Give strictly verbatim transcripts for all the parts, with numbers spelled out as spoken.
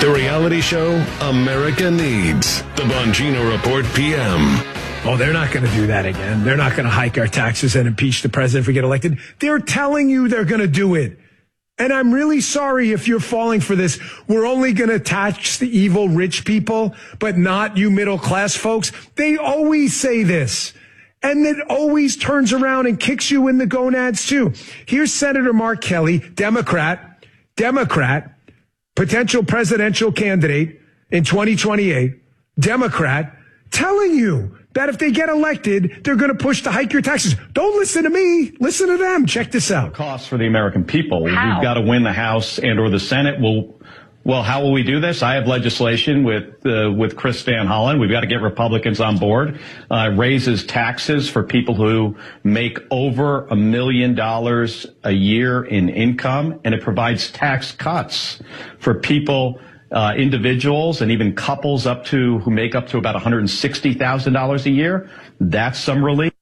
The reality show America needs. The Bongino Report P M. Oh, they're not going to do that again. They're not going to hike our taxes and impeach the president if we get elected. They're telling you they're going to do it. And I'm really sorry if you're falling for this. We're only going to tax the evil rich people, but not you middle class folks. They always say this. And it always turns around and kicks you in the gonads too. Here's Senator Mark Kelly, Democrat, Democrat, potential presidential candidate in twenty twenty-eight, Democrat, telling you that if they get elected, they're going to push to hike your taxes. Don't listen to me. Listen to them. Check this out. Costs for the American people. How? We've got to win the House and or the Senate. Well, well, how will we do this? I have legislation with uh, with Chris Van Hollen. We've got to get Republicans on board. Uh, raises taxes for people who make over a million dollars a year in income, and it provides tax cuts for people. Uh, individuals and even couples up to who make up to about one hundred sixty thousand dollars a year. That's some relief.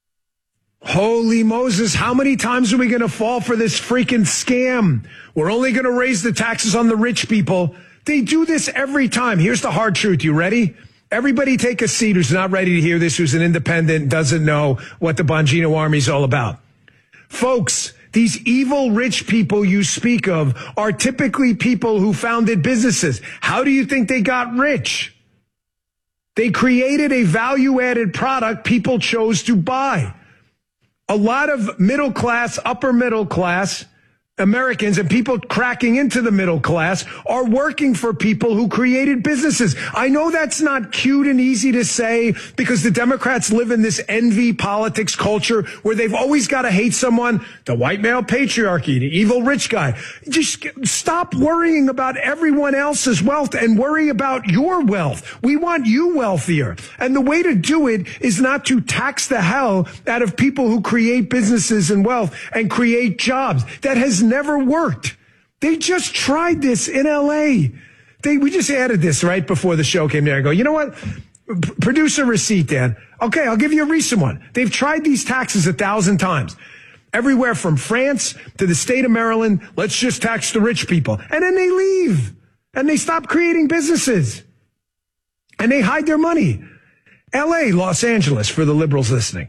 Holy Moses, how many times are we going to fall for this freaking scam? We're only going to raise the taxes on the rich people. They do this every time. Here's the hard truth. You ready? Everybody take a seat who's not ready to hear this, who's an independent, doesn't know what the Bongino Army is all about. Folks, these evil rich people you speak of are typically people who founded businesses. How do you think they got rich? They created a value-added product people chose to buy. A lot of middle class, upper middle class Americans and people cracking into the middle class are working for people who created businesses. I know that's not cute and easy to say because the Democrats live in this envy politics culture where they've always got to hate someone, the white male patriarchy, the evil rich guy. Just stop worrying about everyone else's wealth and worry about your wealth. We want you wealthier. And the way to do it is not to tax the hell out of people who create businesses and wealth and create jobs. That has never worked. They just tried this in L A. They, we just added this right before the show came there. I go, you know what? P- produce a receipt, Dan. Okay, I'll give you a recent one. They've tried these taxes a thousand times. Everywhere from France to the state of Maryland, let's just tax the rich people. And then they leave. And they stop creating businesses. And they hide their money. L A, Los Angeles, for the liberals listening.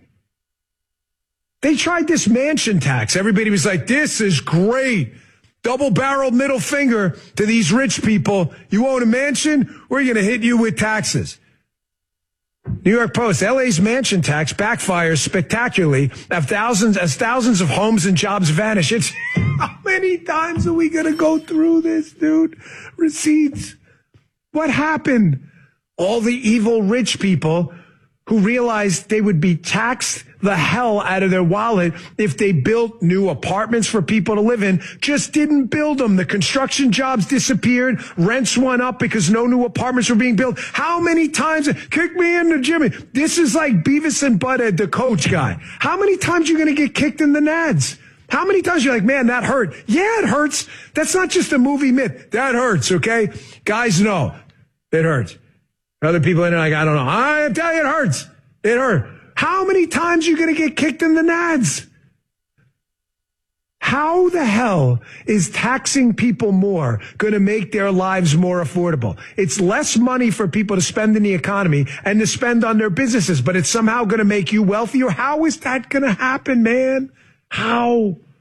They tried this mansion tax. Everybody was like, this is great. Double-barreled middle finger to these rich people. You own a mansion, we're going to hit you with taxes. New York Post, L A's mansion tax backfires spectacularly as thousands, as thousands of homes and jobs vanish. It's, how many times are we going to go through this, dude? Receipts. What happened? All the evil rich people who realized they would be taxed the hell out of their wallet if they built new apartments for people to live in, just didn't build them. The construction jobs disappeared. Rents went up because no new apartments were being built. How many times? Kick me in the Jimmy. This is like Beavis and Butthead, the coach guy. How many times are you going to get kicked in the nads? How many times you're like, man, that hurt? Yeah, it hurts. That's not just a movie myth. That hurts, okay? Guys know it hurts. Other people in there like, I don't know. I tell you, it hurts. It hurt. How many times are you going to get kicked in the nads? How the hell is taxing people more going to make their lives more affordable? It's less money for people to spend in the economy and to spend on their businesses, but it's somehow going to make you wealthier. How is that going to happen, man? How?